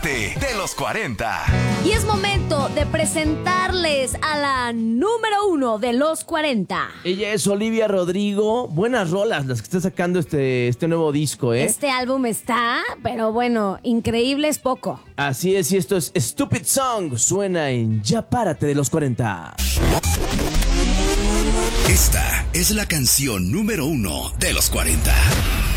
De los 40. Y es momento de presentarles a la número 1 de los 40. Ella es Olivia Rodrigo. Buenas rolas las que está sacando este nuevo disco, ¿eh? Este álbum está, pero bueno, increíble es poco. Así es, y esto es Stupid Song. Suena en Ya Párate de los 40. Esta es la canción número 1 de los 40.